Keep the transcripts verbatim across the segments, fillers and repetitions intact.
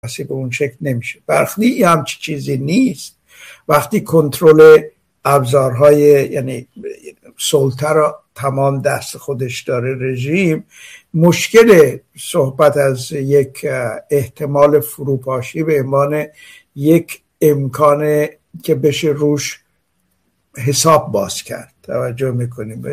به اون شکل نمیشه. وقتی همچی چیزی نیست، وقتی کنترل ابزارهای یعنی سلطه را تمام دست خودش داره رژیم، مشکل صحبت از یک احتمال فروپاشی به عنوان یک امکان که بشه روش حساب باز کرد. توجه میکنیم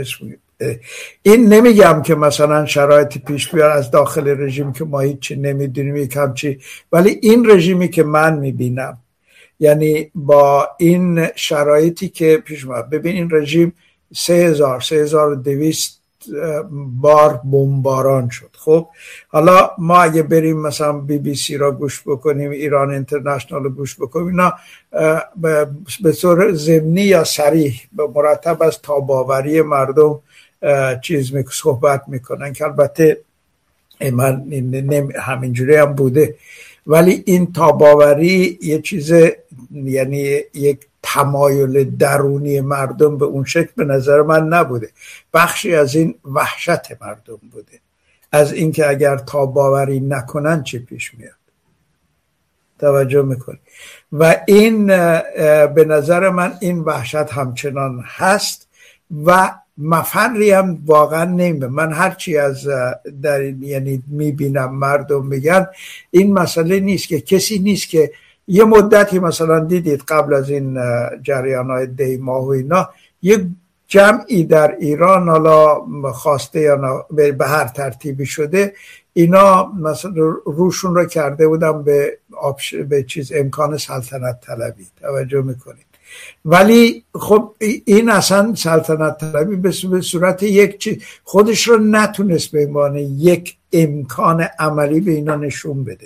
این نمیگم که مثلا شرایطی پیش بیار از داخل رژیم که ما هیچی نمیدونیم یک همچی، ولی این رژیمی که من میبینم، یعنی با این شرایطی که پیش میاد، ببین این رژیم سه هزار سه هزار و دویست بار بمباران شد. خب حالا ما اگه بریم مثلا بی بی سی را گوش بکنیم، ایران اینترنشنال رو گوش بکنیم، اینا به طور ضمنی یا صریح به مرتب از تاباوری مردم چیز می صحبت میکنن که البته من همینجوری هم بوده، ولی این تاباوری یه چیز یعنی یک تمایل درونی مردم به اون شکل به نظر من نبوده، بخشی از این وحشت مردم بوده از اینکه اگر تاباوری نکنن چی پیش میاد. توجه میکنی؟ و این به نظر من این وحشت همچنان هست و مفری هم واقعا نمیده. من هرچی از در یعنی میبینم مردم میگن این مسئله نیست که کسی نیست که یه مدتی مثلا دیدید قبل از این جریان‌های دی ماه و اینا یه جمعی در ایران، حالا خواسته یا به هر ترتیبی شده، اینا مثلا روشون رو کرده بودن به به چیز امکان سلطنت طلبی. توجه میکنید؟ ولی خب این اصلا سلطنت طلبی به صورت یک چیز خودش رو نتونست به عنوان یک امکان عملی به اینا نشون بده.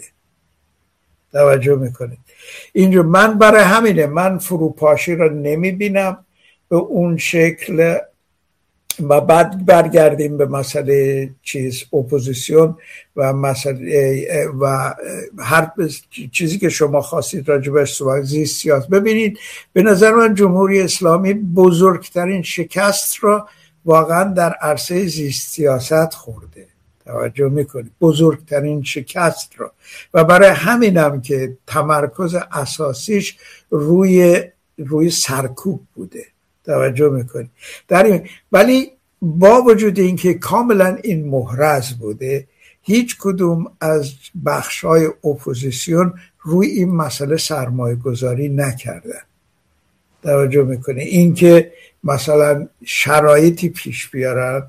توجه میکنید؟ اینجا من برای همینه من فروپاشی رو نمیبینم به اون شکل. و بعد برگردیم به مسئله چیز اپوزیسیون و مسئله و هر چیزی که شما خواستید راجبش صحبت زیست سیاست. ببینید به نظر من جمهوری اسلامی بزرگترین شکست را واقعا در عرصه زیست سیاست خورده. توجه میکنید؟ بزرگترین شکست را، و برای همینم که تمرکز اساسیش روی روی سرکوب بوده. توجه میکنید؟ در این ولی با وجود اینکه کاملا این محرز بوده، هیچ کدوم از بخشای اپوزیسیون روی این مسئله سرمایه گذاری نکردن. توجه میکنید؟ اینکه مثلا شرایطی پیش بیارن.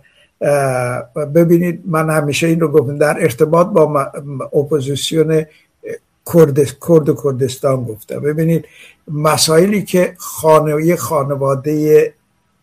ببینید من همیشه این رو گفتم در ارتباط با اپوزیسیون کرد کرد و کردستان گفتم، ببینید مسائلی که خانواده خانواده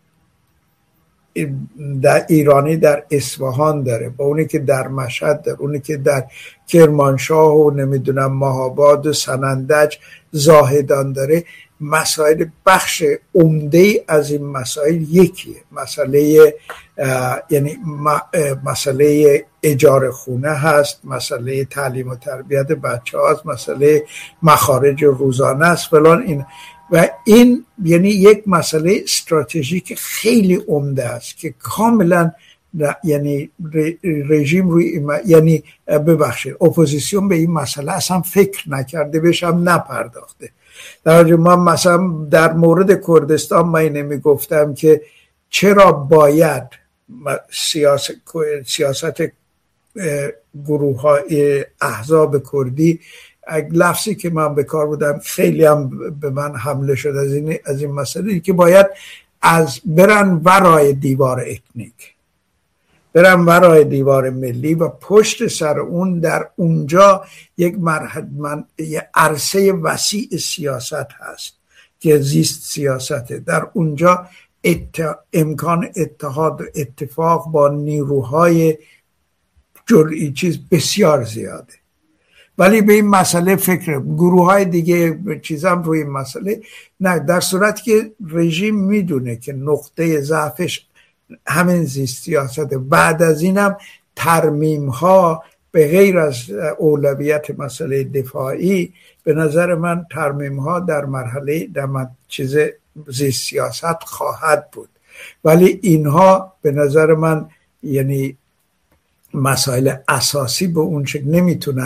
در ایرانی در اصفهان داره با اونی که در مشهد داره، اونی که در کرمانشاه و نمیدونم مهاباد و سنندج زاهدان داره، مسائل بخش عمده از این مسائل یکیه. مسئله یعنی مسئله اجاره خونه هست، مسئله تعلیم و تربیت بچه هاست، مسئله مخارج روزانه است فلان این و این یعنی یک مسئله استراتژیک خیلی عمده است که کاملا یعنی رژیم روی یعنی ببخشید اپوزیسیون به این مسئله اصلا فکر نکرده، بهش هم نپرداخته. در من مثلا در مورد کردستان من اینه گفتم که چرا باید سیاست, سیاست گروه های احزاب کردی، لفظی که من به کار بودم خیلی هم به من حمله شد از این از این مسئله که باید از برن ورای دیوار اتنیک، برن ورای دیوار ملی و پشت سر اون در اونجا یک مرحله من یک عرصه وسیع سیاست هست که زیست سیاسته. در اونجا ات... امکان اتحاد و اتفاق با نیروهای جرئی چیز بسیار زیاده. ولی به این مسئله فکر گروه های دیگه چیزام روی این مسئله نه، در صورتی که رژیم میدونه که نقطه ضعفش همین زیست سیاسته. بعد از اینم ترمیم ها به غیر از اولویت مسئله دفاعی، به نظر من ترمیم ها در مرحله در چیز زیست سیاست خواهد بود، ولی اینها به نظر من یعنی مسائل اساسی به اون شکل نمیتونن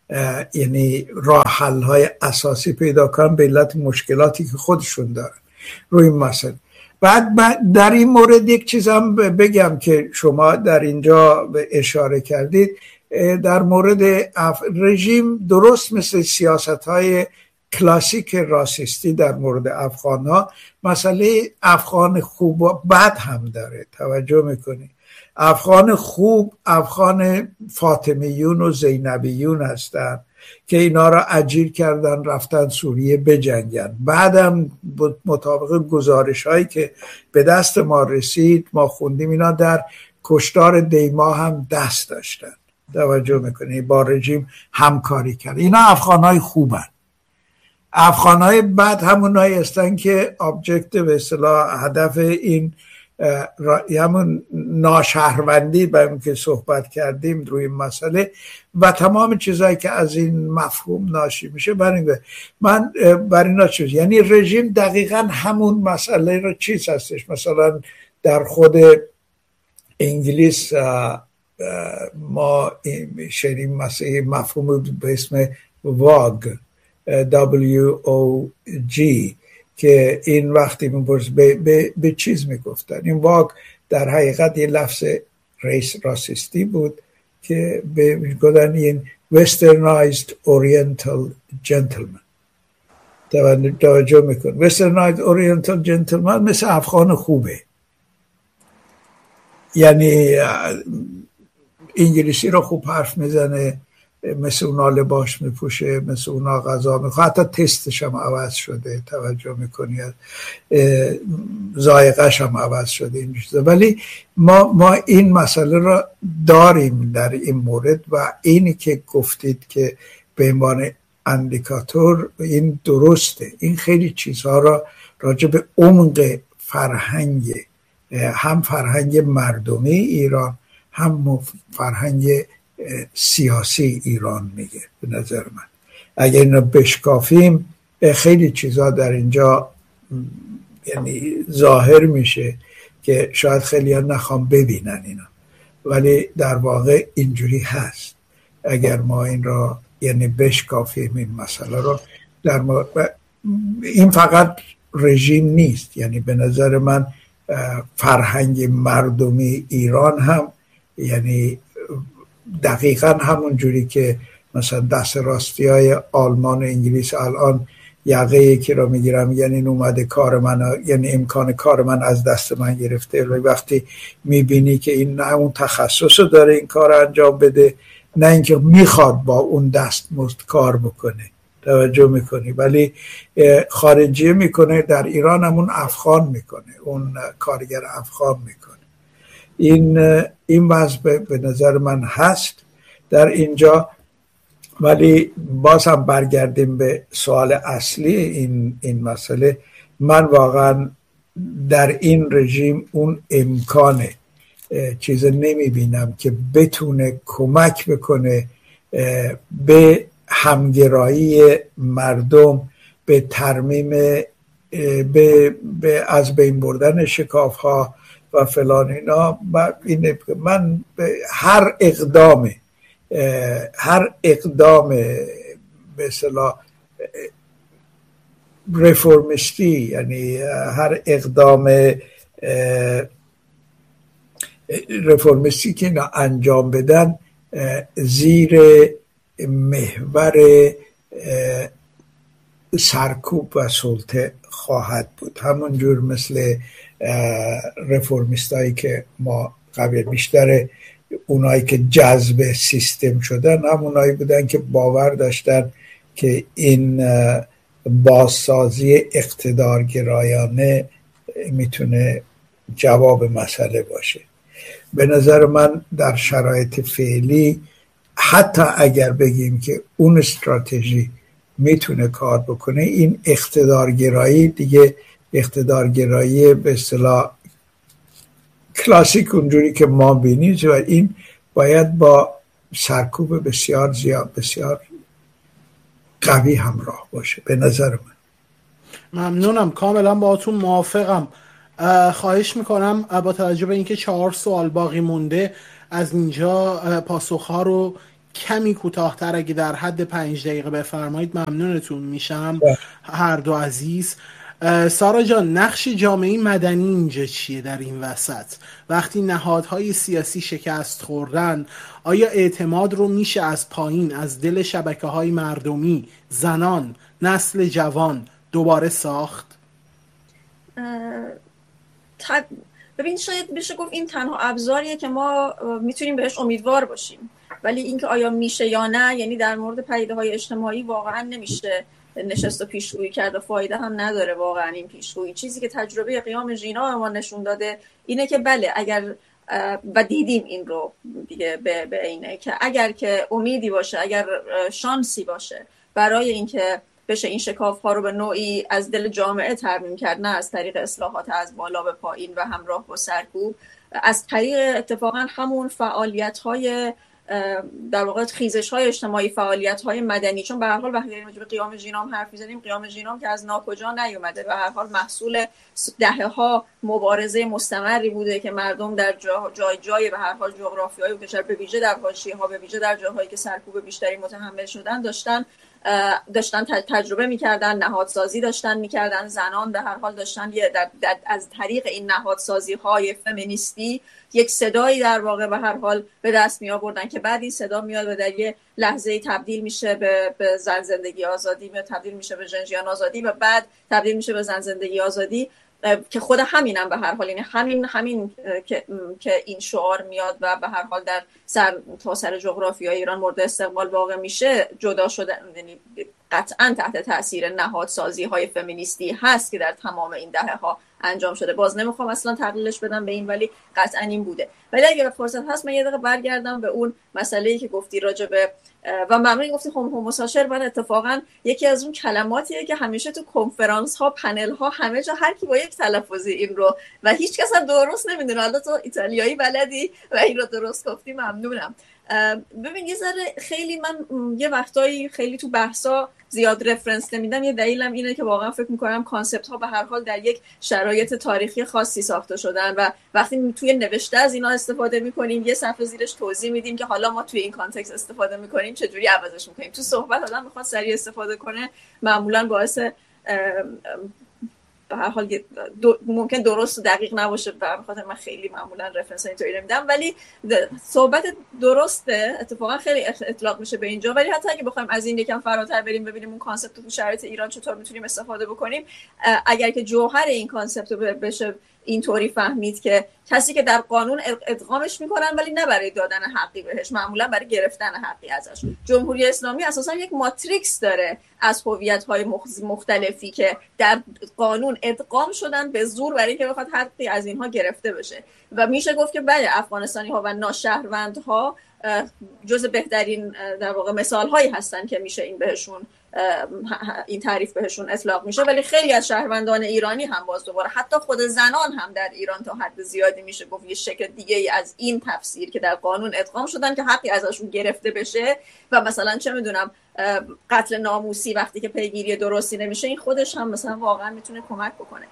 یعنی راه حل های اساسی پیدا کنن به علت مشکلاتی که خودشون دارن روی این مسئله. بعد در این مورد یک چیز هم بگم که شما در اینجا اشاره کردید، در مورد رژیم درست مثل سیاست های کلاسیک راسیستی در مورد افغان ها، مسئله افغان خوب و بد هم داره. توجه میکنی افغان خوب افغان فاطمیون و زینبیون هستن که اینا را اجیر کردن رفتن سوریه بجنگن. بعدم مطابق گزارش هایی که به دست ما رسید ما خوندیم اینا در کشتار دیما هم دست داشتن. توجه میکنی با رژیم همکاری کرد. اینا افغان های خوبن. افغان های بد همون هایی هستن که آبجکت به اصطلاح هدف این همون ناشهروندی با اون که صحبت کردیم روی این مسئله و تمام چیزایی که از این مفهوم ناشی میشه. برای من برای اینا چیز یعنی رژیم دقیقا همون مسئله رو چیز هستش. مثلا در خود انگلیس ما شنیدیم مسئله مفهوم به اسم واگ دبلیو او جی که این وقتی میپرس به, به, به چیز میگفتن. این واگ در حقیقت یه لفظ ریس راسیستی بود که به میگفتن این westernized oriental gentleman. توجه میکن westernized oriental gentleman مثل افغان خوبه، یعنی انگلیسی رو خوب حرف میزنه، مثل اونا لباس میپوشه، مثل اونا غذا میخواه، حتی تستش هم عوض شده. توجه میکنی ذائقه‌ش هم عوض شده این چیزا. ولی ما ما این مسئله رو داریم در این مورد و اینی که گفتید که به عنوان اندیکاتور این درسته. این خیلی چیزها را راجع به عمق فرهنگ هم فرهنگ مردمی ایران هم فرهنگ سیاسی ایران میگه. به نظر من اگر اینو بشکافیم خیلی چیزا در اینجا یعنی ظاهر میشه که شاید خیلی ها نخوام ببینن اینا، ولی در واقع اینجوری هست. اگر ما این را یعنی بشکافیم این مسئله رو در ما... این فقط رژیم نیست، یعنی به نظر من فرهنگ مردمی ایران هم یعنی دقیقا همون جوری که مثلا دست راستی های آلمان و انگلیس الان یقه یکی را میگیرم یعنی این اومده کار من، یعنی امکان کار من از دست من گرفته. وقتی میبینی که این نه اون تخصص داره این کار انجام بده، نه اینکه میخواد با اون دست مست کار بکنه. توجه میکنی ولی خارجی میکنه، در ایران همون افغان میکنه، اون کارگر افغان میکنه. این این وضع به نظر من هست در اینجا. ولی باز هم برگردیم به سوال اصلی این این مسئله. من واقعا در این رژیم اون امکان چیز نمیبینم که بتونه کمک بکنه به همگرایی مردم، به ترمیم، به, به از بین بردن شکاف ها و فلان اینا. من هر اقدام هر اقدام به اصطلاح رفرمیستی، یعنی هر اقدام رفرمیستی که اینا انجام بدن زیر محور سرکوب و سلطه خواهد بود. همون جور مثل رفرمیستایی که ما قبل بیشتر اونایی که جذب سیستم شدن همونایی بودن که باور داشتن که این بازسازی اقتدارگرایانه میتونه جواب مسئله باشه. به نظر من در شرایط فعلی حتی اگر بگیم که اون استراتژی میتونه کار بکنه، این اقتدارگرایی دیگه اقتدارگرایی به اصطلاح کلاسیک اونجوری که ما بینید و این باید با سرکوب بسیار زیاد بسیار قوی همراه باشه به نظر من. ممنونم، کاملا باهاتون موافقم. خواهش میکنم با توجه به اینکه چهار سوال باقی مونده از اینجا پاسخها رو کمی کوتاه‌تر اگه در حد پنج دقیقه بفرمایید ممنونتون میشم هر دو عزیز. سارا جان، نقش جامعه مدنی اینجا چیه در این وسط؟ وقتی نهادهای سیاسی شکست خوردن، آیا اعتماد رو میشه از پایین، از دل شبکه‌های مردمی، زنان، نسل جوان دوباره ساخت؟ تب... ببین شاید بشه گفت این تنها ابزاریه که ما میتونیم بهش امیدوار باشیم، ولی اینکه آیا میشه یا نه، یعنی در مورد پدیده‌های اجتماعی واقعا نمیشه نشست و پیشگویی کرد و فایده هم نداره واقعا این پیشگویی. چیزی که تجربه قیام ژینا ما نشون داده اینه که بله، اگر و دیدیم این رو دیگه به به اینه که اگر که امیدی باشه، اگر شانسی باشه برای اینکه بشه این شکاف ها رو به نوعی از دل جامعه ترمیم کرد، نه از طریق اصلاحات از بالا به پایین و همراه با سرکوب، از طریق اتفاقا همون فعالیت های در واقع خیزش های اجتماعی، فعالیت های مدنی. چون به هر حال وقتی داریم راجع به قیام ژینام حرف میزنیم، قیام ژینام که از ناکجا نیومده، به هر حال محصول دهه ها مبارزه مستمری بوده که مردم در جا جای جای به هر حال جغرافیایی کشور، به ویژه در حاشیه ها، به ویژه در جاهایی که سرکوب بیشتری متحمل شدن، داشتن داشتن تجربه میکردن، نهادسازی داشتن میکردن. زنان به هر حال داشتن در در از طریق این نهادسازی های فمینیستی یک صدایی در واقع به هر حال به دست می آوردن که بعد این صدا میاد و در یه لحظه تبدیل میشه به به زن زندگی آزادی، تبدیل میشه به جنسیان آزادی و بعد تبدیل میشه به زن زندگی آزادی، که خود همینم به هر حال، یعنی همین همین که که این شعار میاد و به هر حال در سر تا سر جغرافیای ایران مورد استقبال واقع میشه، جدا شده، یعنی قطعا تحت تاثیر نهادسازی های فمینیستی هست که در تمام این دهه ها انجام شده. باز نمیخوام اصلا تقلیلش بدم به این، ولی قطعا این بوده. ولی اگه فرصت هست من یه دقیقه برگردم به اون مسئله‌ای که گفتی راجع به و ممنون گفتی هم هوموساشر. من اتفاقا یکی از اون کلماتیه که همیشه تو کنفرانس ها، پنل ها، همه جا هر کی با یک تلفظی این رو و هیچ کس هم درست نمیدونه، حالا تو ایتالیایی بلدی و این رو درست گفتی، ممنونم. ببین یه ذره خیلی من یه وقتایی خیلی تو بحثا زیاد رفرنس نمیدم. یه دلیلم اینه که واقعا فکر میکنم کانسپت ها به هر حال در یک شرایط تاریخی خاصی ساخته شدن و وقتی توی نوشته از اینا استفاده میکنیم، یه صفحه زیرش توضیح میدیم که حالا ما توی این کانتکست استفاده میکنیم چجوری عوضش میکنیم. تو صحبت آدم میخواد سریع استفاده کنه، معمولا باعث به هر حال دو ممکن درست و دقیق نباشه، به خاطر من خیلی معمولا رفرنس اینطوری نمیدم، ولی صحبت درسته. اتفاقا خیلی اطلاق میشه به اینجا، ولی حتی اگه بخوایم از این یکم فراتر بریم ببینیم اون کانسپت رو تو شرایط ایران چطور میتونیم استفاده بکنیم، اگر که جوهر این کانسپت رو بشه اینطوری فهمید که کسی که در قانون ادغامش میکنن ولی نه برای دادن حقی بهش، معمولا برای گرفتن حقی ازش. جمهوری اسلامی اساسا یک ماتریکس داره از هویت‌های مختلفی که در قانون ادغام شدن به زور برای اینکه بخواد حقی از اینها گرفته بشه و میشه گفت که بله، افغانستانی‌ها و ناشهروندها جز بهترین در واقع مثال‌هایی هستن که میشه این بهشون این تعریف بهشون اطلاق میشه. ولی خیلی از شهروندان ایرانی هم باز دوباره، حتی خود زنان هم در ایران تا حد زیادی میشه گفت یه شکل دیگه ای از این تفسیر که در قانون ادغام شدن که حقی ازشون گرفته بشه و مثلا چه میدونم قتل ناموسی وقتی که پیگیری درستی نمیشه، این خودش هم مثلا واقعا میتونه کمک بکنه.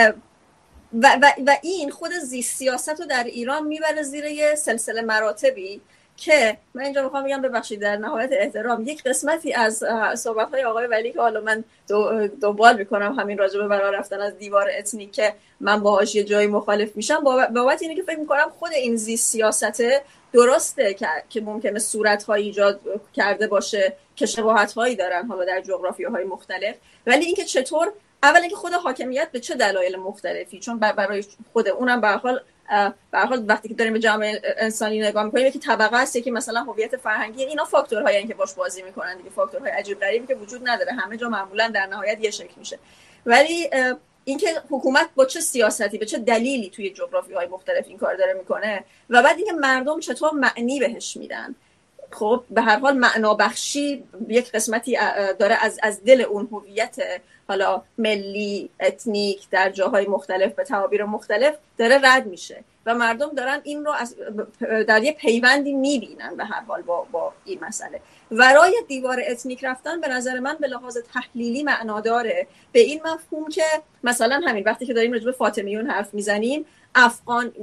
و, و, و این خود زیست سیاست رو در ایران میبره زیر یه سلسله مراتبی که من اینجا میخوام بگم، ببخشید در نهایت احترام، یک قسمتی از صحبت‌های آقای ولی که حالا من دنبال میکنم همین راجع به برا رفتن از دیوار اتنیک که من باهاش یه جایی مخالف میشم، بابت اینه که فکر میکنم خود این زیست سیاست درسته که که ممکنه صورت‌های ایجاد کرده باشه که شباهت‌هایی دارن حالا در جغرافیاهای مختلف، ولی اینکه چطور اولا که خود حاکمیت به چه دلایل مختلفی، چون برای خود اونم به هر حال به هر حال وقتی که داریم به جامعه انسانی نگاه می‌کنیم، یکی طبقه است، یکی مثلا هویت فرهنگی، اینا فاکتورهایی هستن که باش بازی می‌کنن دیگه، فاکتورهای عجیب غریبی که وجود نداره، همه جا معمولا در نهایت یه شکل میشه. ولی اینکه حکومت با چه سیاستی، به چه دلیلی توی جغرافی‌های مختلف این کار داره می‌کنه و بعد اینکه مردم چطور معنی بهش میدن. خب به هر حال معنا بخشی یک قسمتی داره از از دل اون هویت حالا ملی، اتنیک در جاهای مختلف به تعابیر مختلف داره رد میشه و مردم دارن این رو از در یه پیوندی میبینن به هر حال با با این مسئله. ورای دیوار اتنیک رفتن به نظر من به لحاظ تحلیلی معنا داره، به این مفهوم که مثلا همین وقتی که داریم راجع به فاطمیون حرف میزنیم، افغان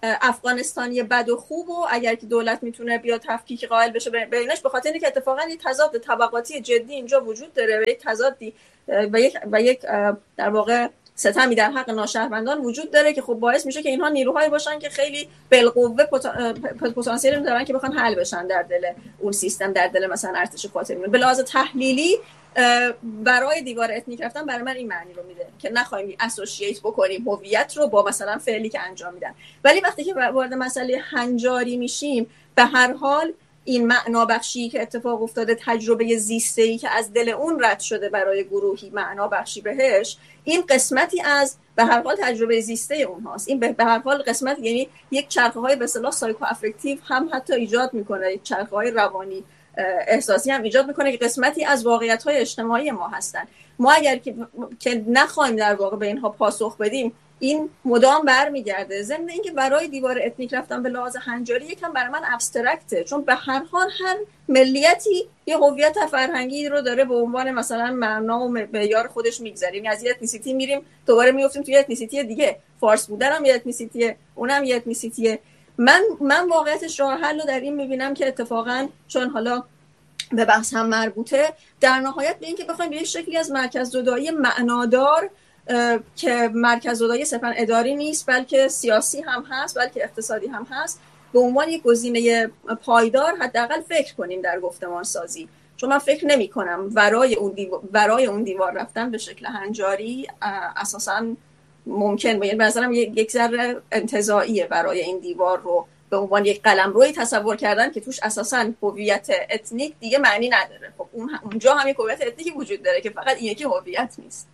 افغانستانی بد و خوب و اگر که دولت میتونه بیاد تفکیک قائل بشه بینش، به خاطر اینکه اتفاقا یک تضاد طبقاتی جدی اینجا وجود داره و یک تضادی و یک و یک در واقع ستمی در حق ناشهروندان وجود داره که خب باعث میشه که اینها نیروهایی باشن که خیلی بالقوه پتانسیل دارن که بخوان حل بشن در دل اون سیستم، در دل مثلا ارتش خاطریون. به لحاظ تحلیلی برای دیوار اتنیک رفتن برای من این معنی رو میده که نخوایم اسوسییت بکنیم هویت رو با مثلا فعلی که انجام میدن. ولی وقتی که وارد مسئله هنجاری میشیم، به هر حال این معنا-بخشی که اتفاق افتاده، تجربه زیسته‌ای که از دل اون رد شده برای گروهی معنا بخشی بهش، این قسمتی از به هر حال تجربه زیسته اونهاست. این به هر حال قسمت، یعنی یک چرخه‌های به اصطلاح سایکو افکتیو هم حتی ایجاد میکنه، یک چرخه‌های روانی احساسی هم ایجاد میکنه که قسمتی از واقعیت‌های اجتماعی ما هستن. ما اگر که, که نخوایم در واقع به اینها پاسخ بدیم، این مدام برمیگرده. ضمن اینکه برای دیوار اتنیک رفتن به لحاظ هنجاری یکم برای من ابسترکته، چون به هر حال هر ملیتی یه هویت فرهنگی رو داره به عنوان مثلا معنا و معیار خودش میگذاریم. از یه اتنیسیتی میریم دوباره میافتیم توی اتنیسیتی دیگه. فارس بودن هم یه اتنیسیتیه، اونم یه اتنیسیتیه. من من واقعیتش راه حل رو در این میبینم که اتفاقا چون حالا به بحث هم مربوطه، در نهایت به این که بخوایم به یک شکلی از مرکز زدایی معنادار که مرکز زدایی صرفاً اداری نیست بلکه سیاسی هم هست، بلکه اقتصادی هم هست، به عنوان یک گزینه پایدار حداقل فکر کنیم در گفتمان سازی. چون من فکر نمی کنم ورای اون دیوار ورای اون دیوار رفتن به شکل هنجاری اساساً ممکن باشه. به نظرم یک ذره انتزاعیه برای این دیوار رو به عنوان یک قلمروی تصور کردن که توش اساساً هویت اتنیک دیگه معنی نداره. خب اون اونجا هم یک هویت اتنیکی وجود داره که فقط این یکی هویت نیست.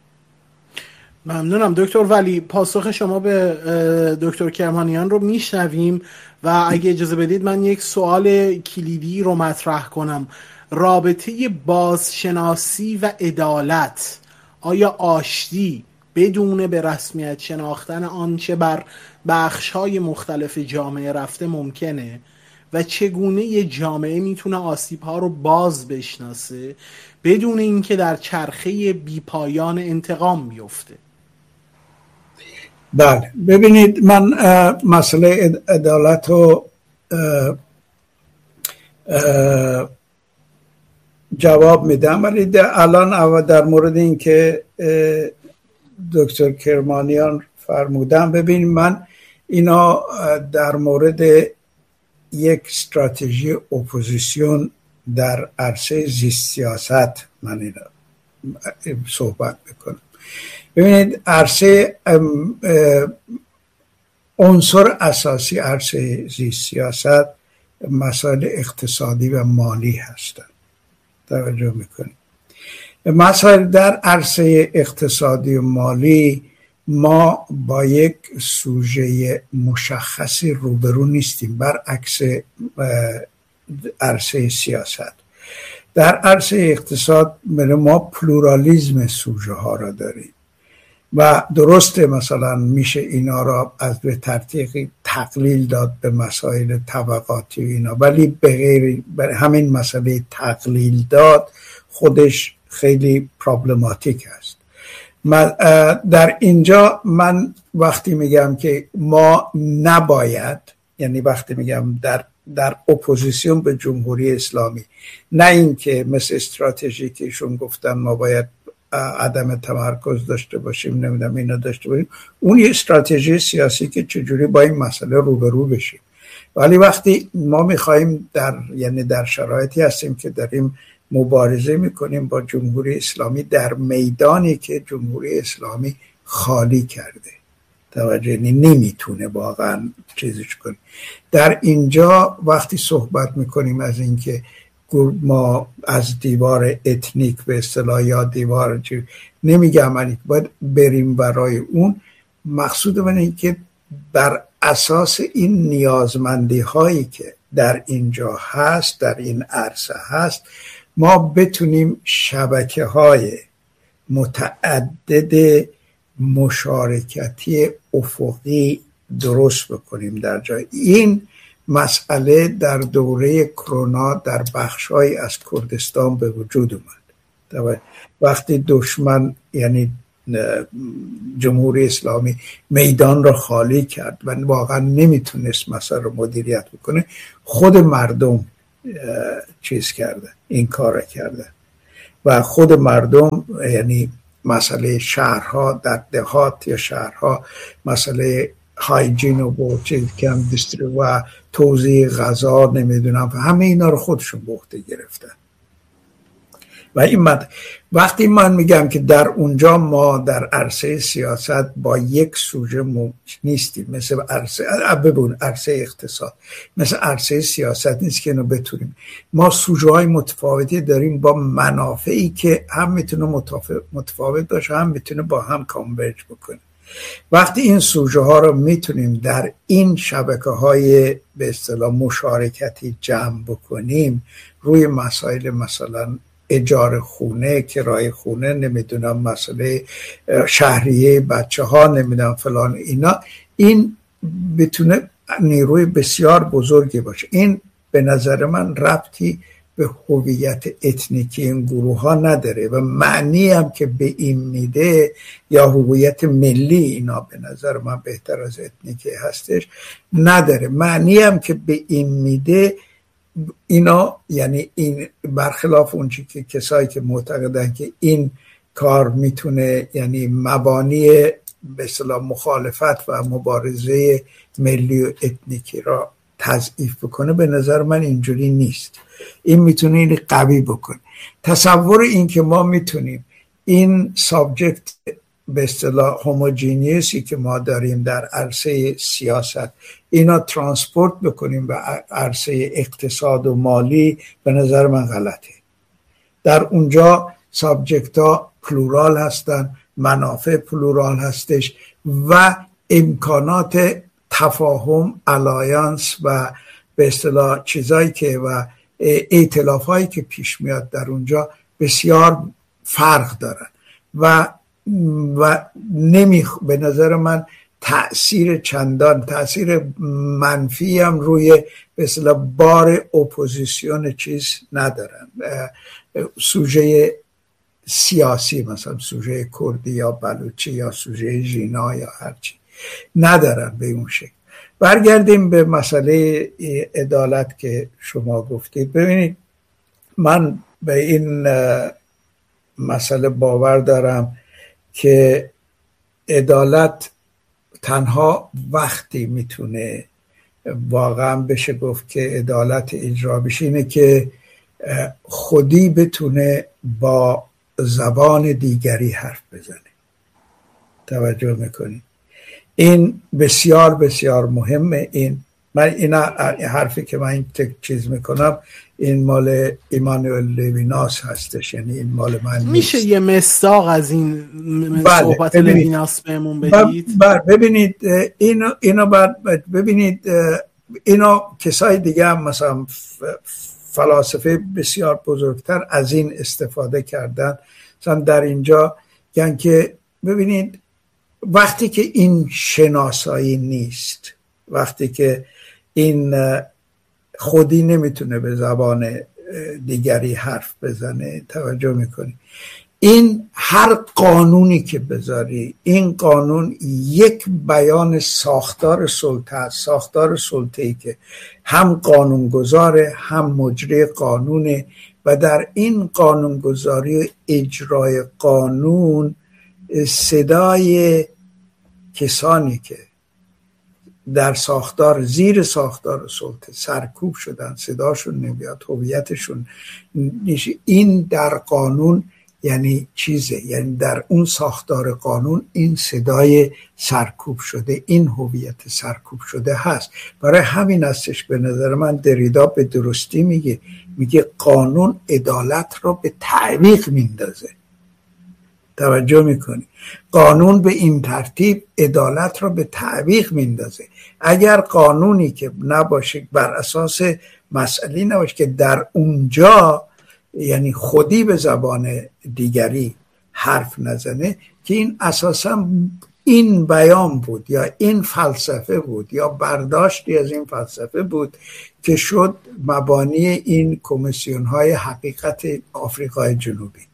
ممنونم دکتر ولی. پاسخ شما به دکتر کرمانیان رو میشنویم و اگه اجازه بدید من یک سوال کلیدی رو مطرح کنم. رابطه بازشناسی و عدالت آیا آشتی بدون به رسمیت شناختن آنچه بر بخش‌های مختلف جامعه رفته ممکنه و چگونه یه جامعه میتونه آسیب‌ها رو باز بشناسه بدون اینکه در چرخه بیپایان انتقام بیفته؟ بله، ببینید من مسئله عدالت رو جواب میدم، ولی الان در مورد این که دکتر کرمانیان فرمودن، ببین من اینا در مورد یک استراتژی اپوزیسیون در عرصه زیست سیاست من اینا صحبت میکنم. ببینید عرصه عنصر اساسی عرصه زیست سیاست مسائل اقتصادی و مالی هستند. توجه میکنید مسائل در عرصه اقتصادی و مالی ما با یک سوژه مشخصی روبرو نیستیم، برعکس عرصه سیاست. در عرصه اقتصاد ما پلورالیزم سوژه ها را داریم و درسته مثلا میشه اینا را از به ترتیبی تقلیل داد به مسائل طبقاتی و اینا، ولی به غیر همین مسئله تقلیل داد خودش خیلی پرابلماتیک است. در اینجا من وقتی میگم که ما نباید، یعنی وقتی میگم در در اپوزیسیون به جمهوری اسلامی، نه اینکه مثل استراتژی که ایشون گفتن ما باید عدم تمرکز داشته باشیم، نمیدونم اینا داشته باشیم، اون یه استراتژی سیاسی که چجوری با این مسئله روبرو بشیم. ولی وقتی ما میخوایم در یعنی در شرایطی هستیم که داریم مبارزه میکنیم با جمهوری اسلامی در میدانی که جمهوری اسلامی خالی کرده، توجه نمیتونه واقعا چیزش کنه، در اینجا وقتی صحبت میکنیم از اینکه ما از دیوار اتنیک به اصطلاح یا دیوار چی نمیگم، ولی باید بریم برای اون. مقصود من این که بر اساس این نیازمندی هایی که در اینجا هست، در این عرصه هست، ما بتونیم شبکه های متعدد مشارکتی افقی درست بکنیم در جای. این مسئله در دوره کرونا در بخش‌های از کردستان به وجود اومد. وقتی دشمن یعنی جمهوری اسلامی میدان را خالی کرد و واقعا نمیتونست مسئله رو مدیریت بکنه، خود مردم چیز کرده، این کار کرده و خود مردم، یعنی مسئله شهرها در دهات یا شهرها، مسئله هایجین و بوچه کم دیستری و توزیع غذا نمیدونم، همه اینا رو خودشون به عهده گرفتن. و این مد... وقتی من میگم که در اونجا ما در عرصه سیاست با یک سوژه م... نیستیم، مثل عرصه ببون عرصه اقتصاد، مثل عرصه سیاست نیست که اینو بتونیم. ما سوژه های متفاوتی داریم با منافعی که هم میتونه متفاوت, متفاوت باشه، هم میتونه با هم کانورج بکنه. وقتی این سوژه ها رو میتونیم در این شبکه های به اصطلاح مشارکتی جمع بکنیم روی مسائل مثلا اجاره خونه، کرایه خونه، نمیدونم مسئله شهریه بچه ها، نمیدونم فلان، اینا، این بتونه نیروی بسیار بزرگی باشه. این به نظر من ربطی به هویت اتنیکی این گروه ها نداره و معنی هم که به این میده یا هویت ملی، اینا به نظر من بهتر از اتنیکی هستش، نداره. معنی هم که به این میده اینا، یعنی این برخلاف اونچه که کسایی که معتقدن که این کار میتونه یعنی مبانی به اصطلاح مخالفت و مبارزه ملی و اتنیکی را تضعیف بکنه، به نظر من اینجوری نیست. این میتونه این قوی بکنه. تصور این که ما میتونیم این سابجکت به اصطلاح هوموجینیوسی که ما داریم در عرصه سیاست اینا ترانسپورت بکنیم به عرصه اقتصاد و مالی، به نظر من غلطه. در اونجا سابجکت ها پلورال هستن، منافع پلورال هستش و امکانات تفاهم، الایانس و به اصطلاح چیزایی که و ائتلاف هایی که پیش میاد در اونجا بسیار فرق دارن و و نمی به نظر من تأثیر چندان تأثیر منفی هم روی به اصطلاح بار اپوزیسیون چیز ندارن. سوژه سیاسی مثلا سوژه کردی یا بلوچی یا سوژه ژینا یا هرچی ندارن به اون شکل. برگردیم به مسئله عدالت که شما گفتید. ببینید، من به این مسئله باور دارم که عدالت تنها وقتی میتونه واقعا بشه گفت که عدالت اجرا بشه اینه که خودی بتونه با زبان دیگری حرف بزنه. توجه میکنی؟ این بسیار بسیار مهمه. این من این حرفی که من این چیز میکنم این مال ایمانوئل لویناس هستش، یعنی این مال من نیست. میشه یه مصداق از این صحبت لویناس بهمون بدید؟ ببینید اینو اینو بعد ببینید اینو کسای دیگه هم مثلا فلاسفه بسیار بزرگتر از این استفاده کردن. مثلا در اینجا یعنی که ببینید وقتی که این شناسایی نیست، وقتی که این خودی نمیتونه به زبان دیگری حرف بزنه، توجه میکنی؟ این هر قانونی که بذاری، این قانون یک بیان ساختار سلطه است، ساختار سلطه‌ای که هم قانونگذاره هم مجری قانونه و در این قانونگذاری و اجرای قانون صدای کسانی که در ساختار زیر ساختار سلطه سرکوب شدن صداشون نمیاد، هویتشون نیست. این در قانون یعنی چیزه، یعنی در اون ساختار قانون این صدای سرکوب شده، این هویت سرکوب شده هست. برای همین هستش به نظر من دریدا به درستی میگه میگه قانون عدالت رو به تعویق میندازه. توجه میکنی؟ قانون به این ترتیب عدالت رو به تعویق میندازه. اگر قانونی که نباشه بر اساس مسئله نباشه که در اونجا یعنی خودی به زبان دیگری حرف نزنه، که این اساسا این بیان بود یا این فلسفه بود یا برداشتی از این فلسفه بود که شد مبانی این کمیسیون های حقیقت آفریقای جنوبی.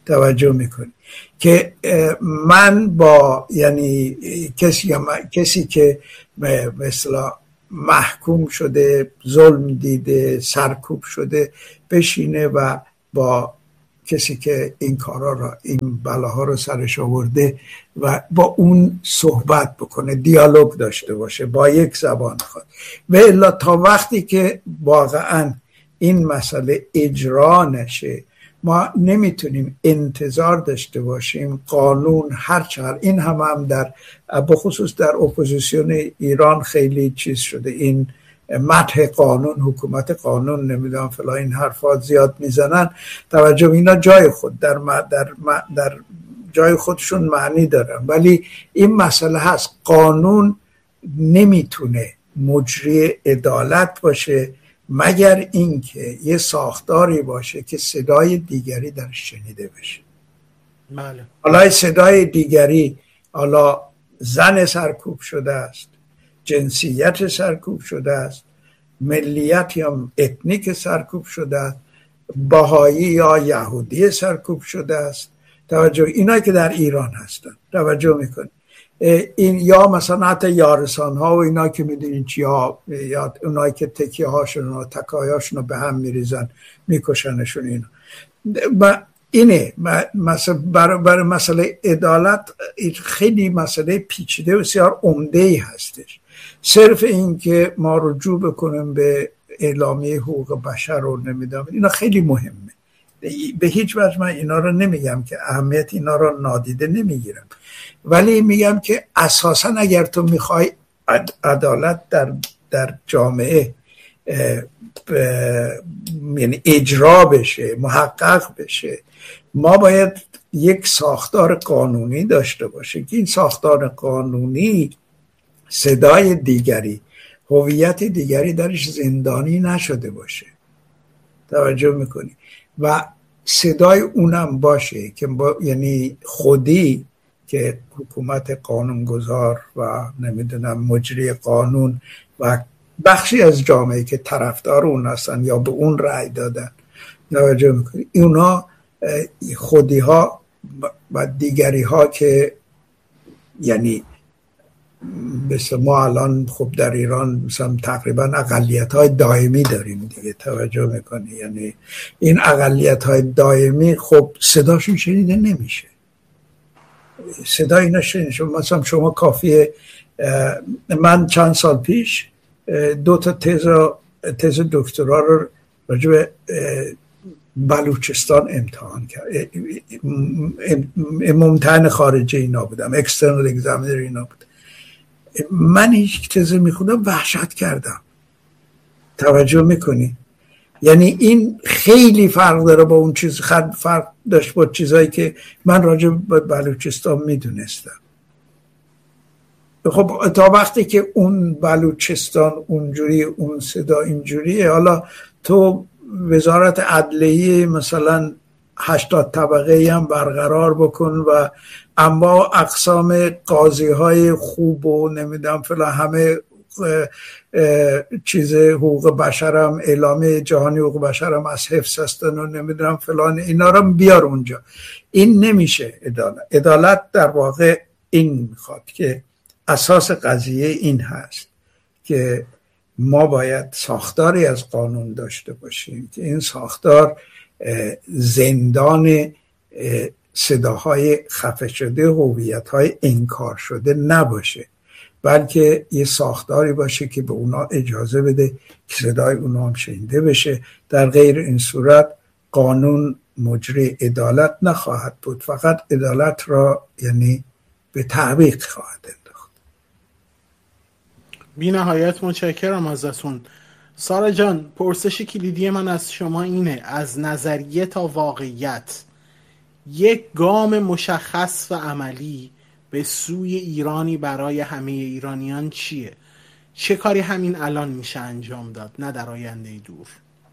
توجه میکنی که من با یعنی کسی کسی که مثلا محکوم شده، ظلم دیده، سرکوب شده، بشینه و با کسی که این کارا را، این بلاها رو سرش آورده و با اون صحبت بکنه، دیالوگ داشته باشه، با یک زبان خود. و الا تا وقتی که واقعا این مسئله اجرا نشه، ما نمیتونیم انتظار داشته باشیم قانون هر چقدر، این هم هم در بخصوص در اپوزیسیون ایران خیلی چیز شده، این مدح قانون، حکومت قانون، نمیدونم فلان، این حرفات زیاد میزنن. توجه، اینا جای خود در در در جای خودشون معنی دارن، ولی این مسئله هست قانون نمیتونه مجری عدالت باشه مگر اینکه یه ساختاری باشه که صدای دیگری درش شنیده بشه. بله. حالا صدای دیگری، حالا زن سرکوب شده است، جنسیت سرکوب شده است، ملیت یا اتنیک سرکوب شده است، بهایی یا یهودی سرکوب شده است. توجه، اینا که در ایران هستن، توجه میکنید، این یا مثلا حتی یارسان ها و اینا که میدونین چی ها، یا اونایی که تکیه هاشون و تکایهاشون رو به هم میریزن میکشنشون، اینا و اینه مثلا برای بر مسئله عدالت خیلی مسئله پیچیده و بسیار عمده ای هستش. صرف این که ما رجوع بکنیم به اعلامیه حقوق بشر رو نمیدونم، اینا خیلی مهمه، به هیچ وجه من اینا رو نمیگم که اهمیت اینا رو نادیده نمیگیرم، ولی میگم که اساسا اگر تو میخوای عدالت در در جامعه یعنی اجرا بشه، محقق بشه، ما باید یک ساختار قانونی داشته باشه که این ساختار قانونی صدای دیگری، هویت دیگری درش زندانی نشده باشه. توجه میکنی؟ و صدای اونم باشه که با یعنی خودی که حکومت قانونگذار و نمیدونم مجری قانون و بخشی از جامعه که طرفدار اون هستن یا به اون رأی دادن، توجه میکنی؟ اونا خودی ها و دیگری ها که یعنی مثل ما الان خب در ایران مثلا تقریبا اقلیت های دائمی داریم دیگه، توجه میکنی؟ یعنی این اقلیت های دائمی خب صداشون شنیده نمیشه، صدا اینا شنیده. مثلا شما کافیه، من چند سال پیش دو تا تز تز دکترا رو راجع به بلوچستان امتحان کرد، ممتحن خارجی اینا بودم، اکسترنال اگزامینر اینا بود. من هیچ تزه میخونم وحشت کردم. توجه میکنی؟ یعنی این خیلی فرق داره با اون چیز، فرق داشت با چیزایی که من راجع به بلوچستان میدونستم. خب تا وقتی که اون بلوچستان اونجوری، اون صدا اینجوریه، حالا تو وزارت عدلیه مثلا هشتاد طبقه هم برقرار بکن و اما اقسام قاضی های خوب و نمیدونم فلان، همه چیز حقوق بشرم، اعلامیه جهانی حقوق بشرم از حفظ هستن و نمیدونم فلان، اینا رو بیار اونجا. این نمیشه عدالت. عدالت در واقع این میخواد که اساس قضیه این هست که ما باید ساختاری از قانون داشته باشیم که این ساختار زندان صداهای خفه شده، هویت‌های انکار شده نباشه، بلکه یه ساختاری باشه که به اونا اجازه بده که صدای اونا هم شنیده بشه. در غیر این صورت قانون مجری عدالت نخواهد بود، فقط عدالت را یعنی به تعویق خواهد انداخت. بی نهایت متشکرم ازتون. سارا جان، پرسش کلیدی من از شما اینه، از نظریه تا واقعیت یک گام مشخص و عملی به سوی ایرانی برای همه ایرانیان چیه؟ چه کاری همین الان میشه انجام داد، نه در آینده دور؟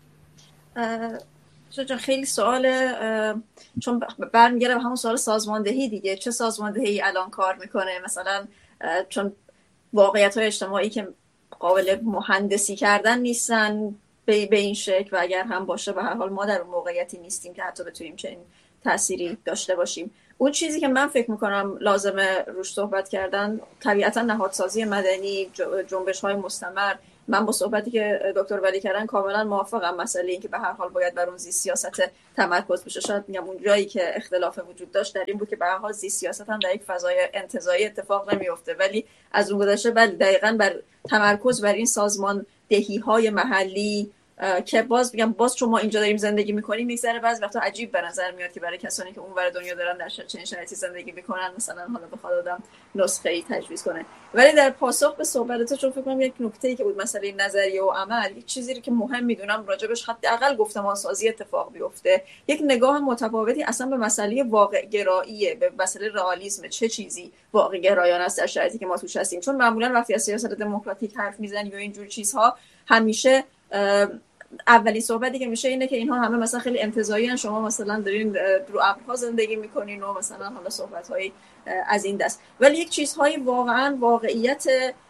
جان خیلی سواله، چون برمیگره به همون سوال سازماندهی دیگه. چه سازماندهی الان کار میکنه؟ مثلا چون واقعیت های اجتماعی که قابل مهندسی کردن نیستن به این شکل، و اگر هم باشه به هر حال ما در اون موقعیتی نیستیم که حتی بتونیم چنین تأثیری داشته باشیم. اون چیزی که من فکر میکنم لازمه روش صحبت کردن طبیعتا نهادسازی مدنی، جنبش های مستمر. من با صحبتی که دکتر ولی کردن کاملا موافقم. مسئله این که به هر حال باید بر اون زیست سیاست تمرکز بشه. شاید میگم اون جایی که اختلاف وجود داشت در این بود که به هر حال زیست سیاست هم در یک فضای انتزاعی اتفاق نمیفته، ولی از اون گذشته بله دقیقاً بر تمرکز بر این سازمان دهی های محلی که باز میگم باز چون ما اینجا داریم زندگی میکنیم میگذره بعضی وقتا عجیب به نظر میاد که برای کسانی که اونور دنیا دارن در چنین شرایطی زندگی میکنن مثلا حالا بخواد آدم نسخه ای تجویز کنه. ولی در پاسخ به صحبت تو چون فکر کنم یک نکته‌ای که بود مسئله نظریه و عمل، یک چیزی که مهم میدونم راجبش حداقل گفتمان سازی اتفاق بیفته، یک نگاه متفاوتی اصلا به مسئله واقع گرایی، به مسئله رئالیسم، چه چیزی واقع گرایانه است در شرایطی که ما توش هستیم. چون معمولا وقتی از سیاست دموکراتیک حرف میزنی یا اینجور چیزها همیشه اولی صحبتی که میشه اینه که اینها همه مثلا خیلی انتزاعی ان، شما مثلا دارین رو ابرها زندگی میکنین و مثلا حالا صحبت‌های از این دست. ولی یک چیزهایی واقعا واقعیت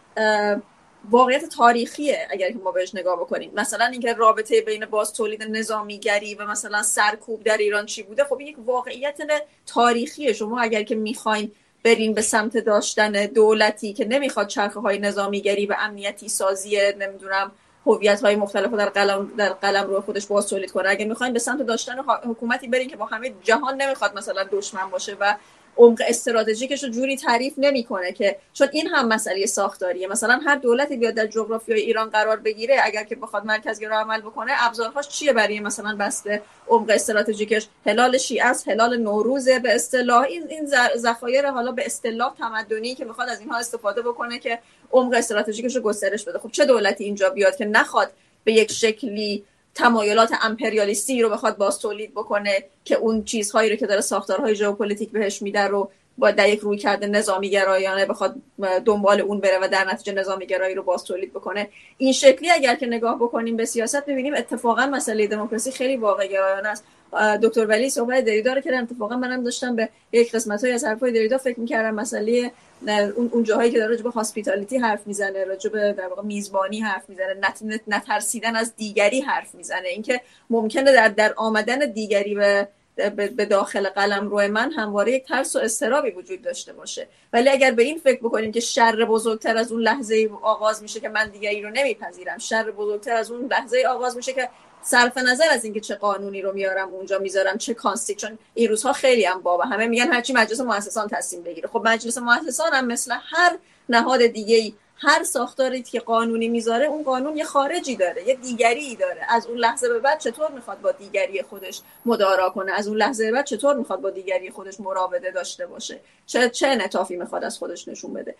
واقعیت تاریخیه اگر که ما بهش نگاه بکنیم. مثلا اینکه رابطه بین باز تولید نظامیگری و مثلا سرکوب در ایران چی بوده، خب این یک واقعیت تاریخیه. شما اگر که میخواین برین به سمت داشتن دولتی که نمیخواد چرخه‌های نظامیگری و امنیتی سازی نمیدونم هویت‌های مختلفو در قلم در قلم رو خودش باز تولید کنه، اگه میخواین به سمت داشتن حکومتی برین که با همه جهان نمیخواد مثلا دشمن باشه و عمق استراتژیکش رو جوری تعریف نمیکنه که، چون این هم مسئله ساختاریه. مثلا هر دولتی بیاد در جغرافیای ایران قرار بگیره اگر که بخواد مرکزگرا عمل بکنه، ابزارهاش چیه برای مثلا بسته عمق استراتژیکش؟ هلال شیعه است، هلال نوروزه به اصطلاح، این این ذخایر حالا به اصطلاح تمدنی که میخواد از اینها استفاده بکنه که عمق استراتژیکش رو گسترش بده. خب چه دولتی اینجا بیاد که نخواد به یک شکلی تمایلات امپریالیستی رو بخواد باز تولید بکنه که اون چیزهایی رو که داره ساختارهای ژئوپلیتیک بهش میده رو با در یک رویکرد نظامی گرایانه بخواد دنبال اون بره و در نتیجه نظامی گرایی رو باز تولید بکنه؟ این شکلی اگر که نگاه بکنیم به سیاست ببینیم اتفاقا مسئله دموکراسی خیلی واقع گرایانه است. دکتر ولی صحبت دریدا رو که اتفاقا منم داشتم به یک قسمت‌های از حرفای دریدا فکر می‌کردم، مسئله اون اون جاهایی که داره راجع به هاسپیتالیتی حرف میزنه، راجع به در واقع میزبانی حرف میزنه، نت نترسیدن از دیگری حرف میزنه، اینکه ممکنه در در آمدن دیگری به به داخل قلمرو من همواره یک ترس و اضطرابی وجود داشته باشه. ولی اگر به این فکر بکنیم که شر بزرگتر از اون لحظه آغاز میشه که من دیگری رو نمیپذیرم، شر بزرگتر از اون لحظه آغاز میشه که صرف نظر از اینکه چه قانونی رو میارم اونجا میذارم، چه کانستیتوشن، این روزها خیلی هم بابا همه میگن هرچی مجلس مؤسسان تصمیم بگیره. خب مجلس مؤسسان هم مثل هر نهاد دیگه‌ای، هر ساختاری که قانونی میذاره اون قانون یه خارجی داره، یه دیگری داره. از اون لحظه به بعد چطور میخواد با دیگری خودش مدارا کنه، از اون لحظه به بعد چطور میخواد با دیگری خودش مراوده داشته باشه، چه چه انعطافی میخواد از خودش نشون بده.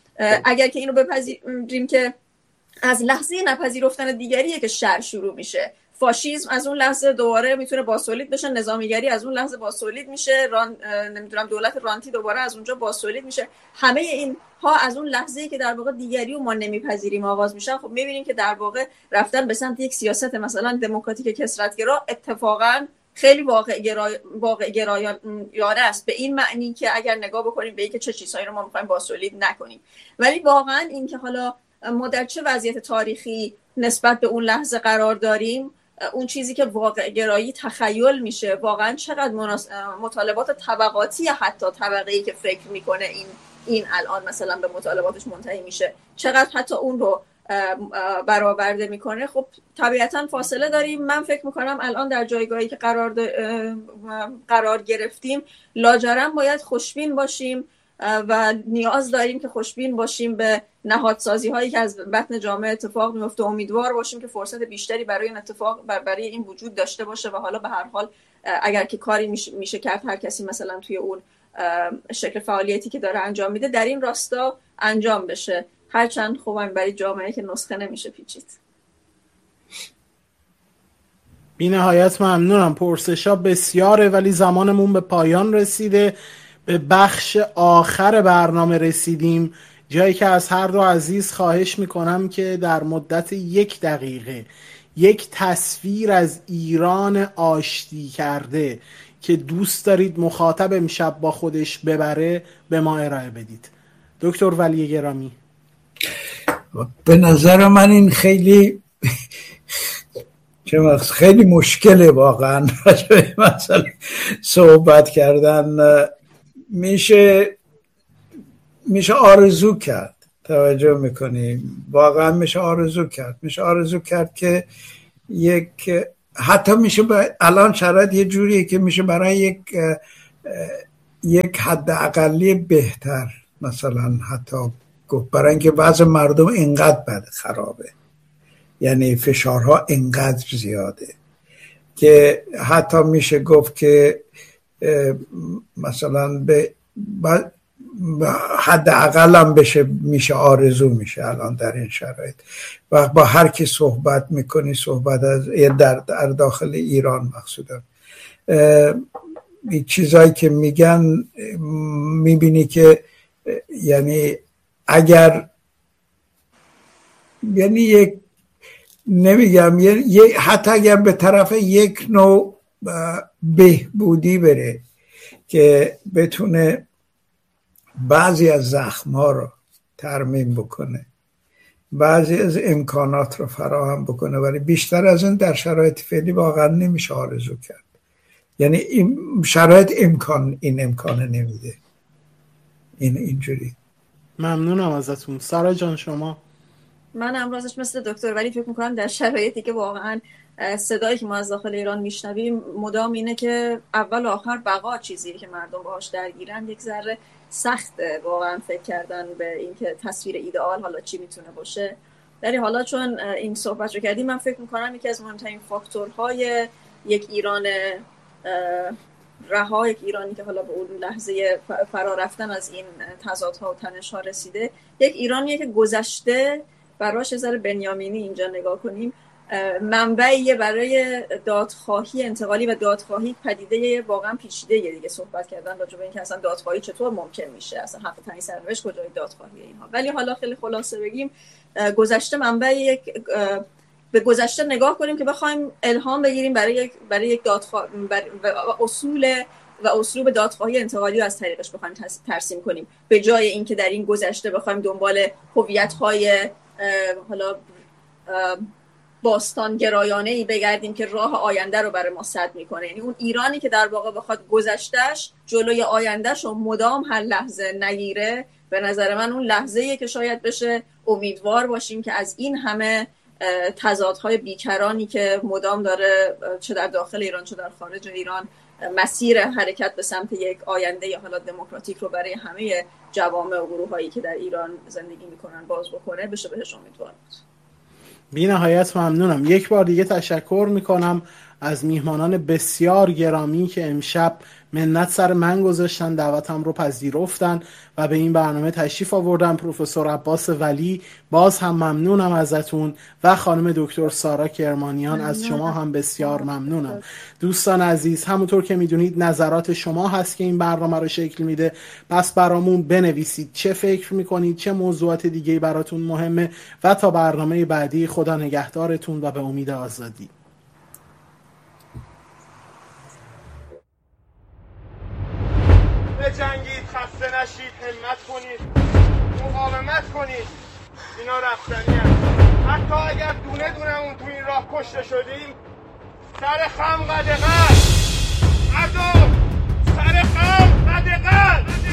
اگر که اینو بپذیریم که از لحظه نپذیرفتن دیگریه که شر شروع میشه، فاشیسم از اون لحظه دوباره میتونه بازتولید بشه، نظامیگری از اون لحظه بازتولید میشه، ران... نمیدونم دولت رانتی دوباره از اونجا بازتولید میشه. همه این ها از اون لحظه‌ای که در واقع دیگری رو ما نمیپذیریم آغاز میشن. خب میبینیم که در واقع رفتن به سمت یک سیاست مثلا دموکراتیک کثرت‌گرا اتفاقا خیلی واقع گرای... واقع گرایانه است، به این معنی که اگر نگاه بکنیم به اینکه چه چیزهایی رو ما میخوایم بازتولید نکنیم. ولی واقعا این که حالا ما در چه وضعیت تاریخی نسبت به اون لحظه قرار داریم، اون چیزی که واقع گرایی تخیل میشه، واقعا چقدر مناس... مطالبات طبقاتی حتی طبقه‌ای که فکر میکنه این این الان مثلا به مطالباتش منتهی میشه، چقدر حتی اون رو برآورده میکنه. خب طبیعتا فاصله داریم. من فکر میکنم الان در جایگاهی که قرار د... قرار گرفتیم لاجرم باید خوشبین باشیم و نیاز داریم که خوشبین باشیم به نهادسازی هایی که از بطن جامعه اتفاق میفته. امیدوار باشیم که فرصت بیشتری برای این اتفاق برای این وجود داشته باشه و حالا به هر حال اگر که کاری میشه, میشه کرد هر کسی مثلا توی اون شکل فعالیتی که داره انجام میده در این راستا انجام بشه، هرچند خوبم برای جامعه که نسخه نمیشه پیچید. بی نهایت ممنونم. پرسشا بسیاره ولی زمانمون به پایان رسیده. به بخش آخر برنامه رسیدیم، جایی که از هر دو عزیز خواهش میکنم که در مدت یک دقیقه یک تصویر از ایران آشتی کرده که دوست دارید مخاطب امشب با خودش ببره به ما ارائه بدید. دکتر ولی گرامی. به نظر من این خیلی چون خیلی مشکله واقعا راجع به مسئله صحبت کردن. میشه میشه آرزو کرد، توجه میکنیم، واقعا میشه آرزو کرد میشه آرزو کرد که یک، حتی میشه الان شرایط یه جوریه که میشه برای یک یک حد اقلی بهتر مثلا حتی گفت، برای اینکه وضع مردم اینقدر بد خرابه، یعنی فشارها اینقدر زیاده که حتی میشه گفت که مثلا به حد اقل هم بشه میشه آرزو میشه الان در این شرایط. و با هر کی صحبت میکنی، صحبت از در, در داخل ایران مقصودم، این چیزایی که میگن میبینی که یعنی اگر یعنی یک نمیگم یه حتی اگر به طرف یک نوع بهبودی بره که بتونه بعضی از زخم‌ها رو ترمیم بکنه، بعضی از امکانات رو فراهم بکنه، ولی بیشتر از این در شرایط فعلی واقعا نمیشه آرزو کرد. یعنی این شرایط امکان این امکان نمیده این اینجوری. ممنونم ازتون. سارا جان شما؟ من امروزش مثل دکتر ولی فکر میکنم در شرایطی که واقعا صدایی که ما از داخل ایران میشنویم مدام اینه که اول و آخر بقا چیزی که مردم باهاش درگیرن یک ذره سخته واقعا فکر کردن به اینکه تصویر ایدئال حالا چی میتونه باشه. ولی حالا چون این صحبت رو کردیم، من فکر میکنم یکی از مهمترین فاکتورهای یک ایران رها، یک ایرانی که حالا به اون لحظه فرا رفتن از این تضادها و تنش‌ها رسیده، یک ایرانیه که گذشته براش یه ذره بنیامینی اینجا نگاه کنیم منبعیه برای دادخواهی انتقالی و دادخواهی پدیده واقعا پیچیده دیگه صحبت کردن راجع به اینکه اصلا دادخواهی چطور ممکن میشه، اصلا حق تعیین سرنوشت کجای دادخواهی اینها. ولی حالا خیلی خلاصه بگیم گذشته منبع یک به گذشته نگاه کنیم که بخوایم الهام بگیریم برای یک برای یک دادخواه و اصول و اسلوب دادخواهی انتقالی رو از طریقش بخوایم ترسیم کنیم، به جای اینکه در این گذشته بخوایم دنبال هویت‌های حالا باستان گرایانه‌ای بگردیم که راه آینده رو برای ما سد میکنه. یعنی اون ایرانی که در واقع بخواد گذشتهش جلوی آیندهش رو مدام هر لحظه نگیره، به نظر من اون لحظه‌ایه که شاید بشه امیدوار باشیم که از این همه تضادهای بیکرانی که مدام داره چه در داخل ایران چه در خارج ایران مسیر حرکت به سمت یک آینده حالا دموکراتیک رو برای همه جوامع و گروه‌هایی که در ایران زندگی میکنن باز بکنه، بشه بهش امیدوار بود. بی نهایت ممنونم. یک بار دیگه تشکر میکنم از میهمانان بسیار گرامی که امشب منت سر من گذاشتن، دعوتم رو پذیرفتن و به این برنامه تشریف آوردن. پروفسور عباس ولی باز هم ممنونم ازتون و خانم دکتر سارا کرمانیان از شما هم بسیار ممنونم. دوستان عزیز، همونطور که میدونید نظرات شما هست که این برنامه رو شکل میده، پس برامون بنویسید چه فکر میکنید، چه موضوعات دیگه براتون مهمه و تا برنامه بعدی خدا نگهدارتون و به امید آزادی. بجنگید، خسته نشید، همت کنید، مقاومت کنید، اینا رفتنی هست. حتی اگر دونه دونه اون تو این راه کشته شدیم، سر خم قدقل عدو، سر خم قدقل.